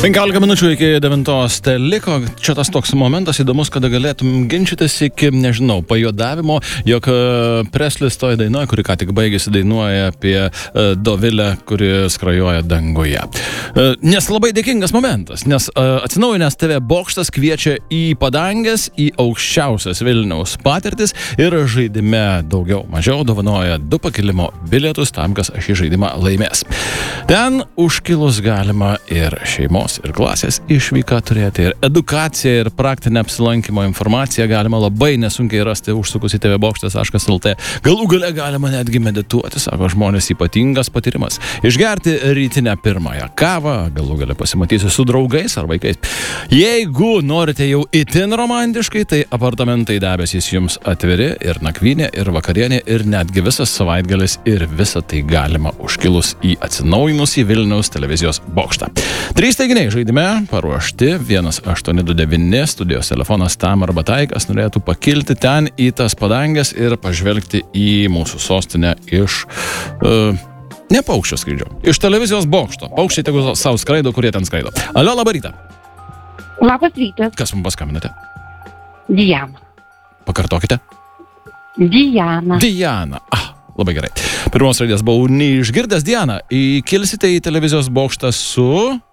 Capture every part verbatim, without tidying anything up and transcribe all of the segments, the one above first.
penkiolika minučių iki devintos te liko. Čia tas toks momentas įdomus, kada galėtum ginčytis iki, nežinau, pajuodavimo, jog Preslis toj dainuoja, kuri ką tik baigėsi, dainuoja apie Dovilę, kuri skrajoja danguje. Nes labai dėkingas momentas, nes atsinaujinęs T V bokštas kviečia į padangės, į aukščiausias Vilniaus patirtis ir žaidime daugiau mažiau dovanoja du pakilimo bilietus tam, kas šį žaidimą laimės. Ten užkilus galima ir šeimos, ir klasės išvyką turėti, ir edukaciją, ir praktinę apsilankymo informaciją galima labai nesunkiai rasti užsukus į T V bokštas taškas el tė. Galų gale galima netgi medituoti, sako žmonės, ypatingas patyrimas. Išgerti rytinę pirmąją kavą, galų gale pasimatysi su draugais ar vaikais. Jeigu norite jau itin romantiškai, tai apartamentai debesys jums atviri, ir nakvynė, ir vakarienė, ir netgi visas savaitgalis, ir visą tai galima užkilus į atsinaujinusį Vilniaus televizijos bokštą. Trys teiginiai žaidime paruošti, vienas aštuoni du devyni, studijos telefonas tam arba tai, kas norėtų pakilti ten į tas padangės ir pažvelgti į mūsų sostinę iš... Uh, ne paukščio skrydžio, iš televizijos bokšto. Paukščiai tegu savo skraido, kurie ten skraido. Alio, labą rytą. Labas rytas. Kas mums paskambinate? Diana. Pakartokite. Diana. Diana. Ah, labai gerai. Pirmos raidės buvau neišgirdęs. Diana, įkilsite į televizijos bokštą su...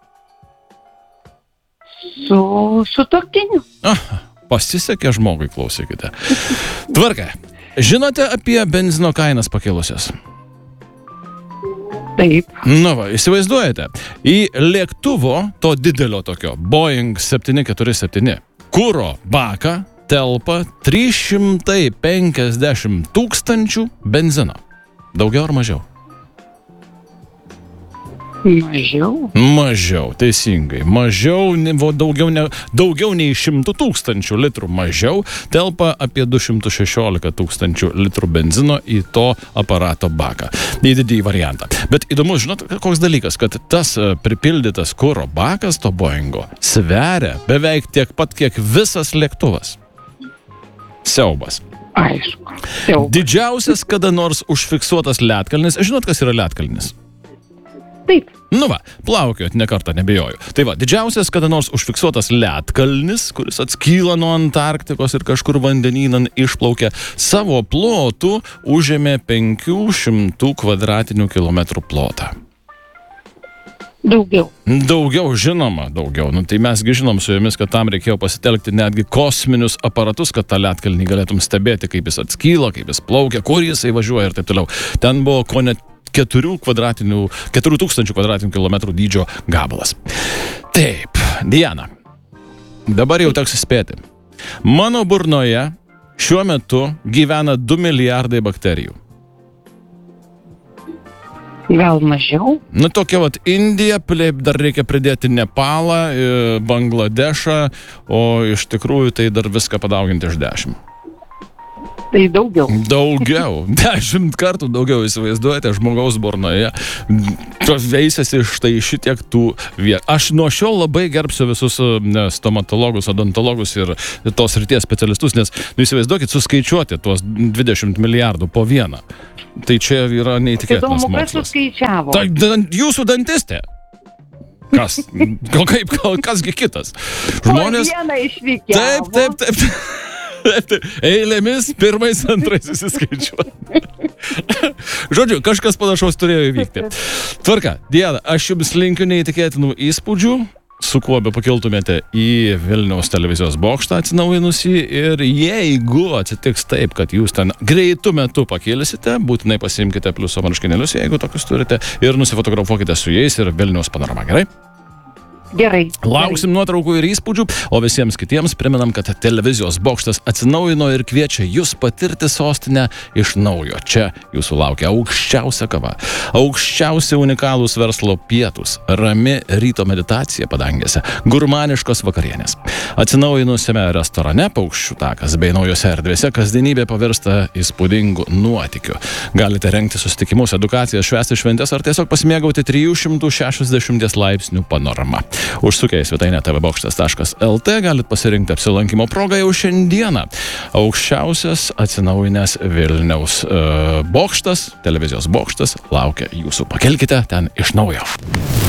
Su sutuoktiniu. Aha, pasisekė žmogui, klausykite. Tvarka. Žinote apie benzino kainas pakilusias? Taip. Nu va, įsivaizduojate, į lėktuvo, to didelio tokio, Boeing septyni keturi septyni, kuro baką telpa trys šimtai penkiasdešimt tūkstančių benzino. Daugiau ar mažiau? Mažiau. Mažiau, teisingai. Mažiau, daugiau, ne, daugiau nei šimtų tūkstančių litrų mažiau telpa apie du šimtus šešiolika tūkstančių litrų benzino į to aparato baką. Į didįjį variantą. Bet įdomu, žinot, koks dalykas, kad tas pripildytas kuro bakas to Boeingo sveria beveik tiek pat, kiek visas lėktuvas. Siaubas. Aišku. Siaubas. Didžiausias kada nors užfiksuotas ledkalnis. Žinot, kas yra ledkalnis? Taip. Nu va, plaukiot, ne kartą nebijoju. Tai va, didžiausias kada nors užfiksuotas ledkalnis, kuris atskyla nuo Antarktikos ir kažkur vandenynan išplaukia, savo plotų užėmė penkių šimtų kvadratinių kilometrų plotą. Daugiau. Daugiau, žinoma, daugiau. Nu, tai mesgi žinom su jumis, kad tam reikėjo pasitelkti netgi kosminius aparatus, kad tą ledkalnį galėtum stebėti, kaip jis atskyla, kaip jis plaukia, kur jisai važiuoja ir taip toliau. Ten buvo ko net keturių kvadratinių, keturių tūkstančių kvadratinių kilometrų dydžio gabalas. Taip, Diana, dabar jau teks spėti. Mano burnoje šiuo metu gyvena du milijardai bakterijų. Gal mažiau? Nu, tokia vat Indija, dar reikia pridėti Nepalą, Bangladešą, o iš tikrųjų tai dar viską padauginti iš dešimt. Tai daugiau. Daugiau. Dešimt kartų daugiau, įsivaizduojate, žmogaus burnoje. Veisiasi štai šitiek tų vietų. Aš nuo šiol labai gerbsiu visus stomatologus, odontologus ir tos srities specialistus, nes, nu, įsivaizduokit, suskaičiuoti tuos dvidešimt milijardų po vieną. Tai čia yra neįtikėtinas mokslas. Įdomu, kas suskaičiavo? Tai jūsų dantistė. Kas? Gal kaip, gal kasgi kitas? Žmonės... Po vieną išvykiavo. Taip, taip, taip. Eilėmis pirmais, antrais įsiskaičiuoti. Žodžiu, kažkas panašaus turėjo įvykti. Tvarka, Diana, aš jums linkiu neįtikėtinų įspūdžių, su kuo be pakiltumėte į Vilniaus televizijos bokštą atsinaujinusį, ir jeigu atsitiks taip, kad jūs ten greitu metu pakilsite, būtinai pasiimkite pliuso marškinėlius, jeigu tokius turite, ir nusifotografuokite su jais ir Vilniaus panorama, gerai? Gerai. Lauksim nuotraukų ir įspūdžių, o visiems kitiems priminam, kad televizijos bokštas atsinaujino ir kviečia jūs patirti sostinę iš naujo. Čia jūsų laukia aukščiausia kava, aukščiausi unikalūs verslo pietūs, rami ryto meditacija padangėse, gurmaniškos vakarienės. Atsinaujinusiame restorane Paukščių takas bei naujose erdvėse kasdienybė pavirsta įspūdingu nuotykiu. Galite rengti susitikimus, edukacijas, švęsti šventes ar tiesiog pasimėgauti trijų šimtų šešiasdešimties laipsnių panorama. Užsukę į svetainę tv bokštas taškas el tė galit pasirinkti apsilankimo progą jau šiandieną. Aukščiausias atsinaujinęs Vilniaus e, bokštas, televizijos bokštas laukia jūsų. Pakelkite ten iš naujo.